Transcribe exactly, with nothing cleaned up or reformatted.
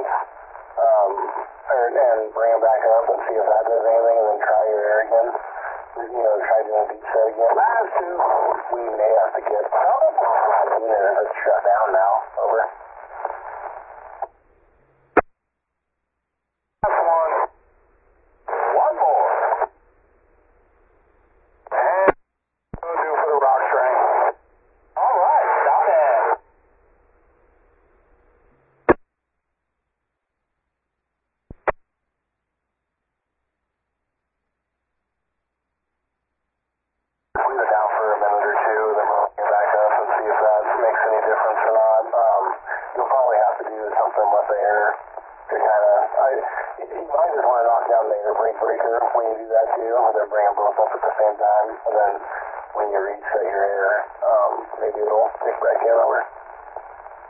sequence, um, or, and bring them back up and see if that does anything, and then try your air again. You know, try doing a deep set again. That's two. We may have to get. Oh, unit is shut down now. Over. That's one. One more. And we'll do for the rock train. All right, stop that. Leave it down for a minute or two, then we'll get back up and see if that makes any difference or not. Um, you'll probably have to do something with the air to kind of, I, you might just want to knock down the air brake breaker when you do that too, and then bring them both up at the same time, and then when you reset your air, um, maybe it'll kick back in over.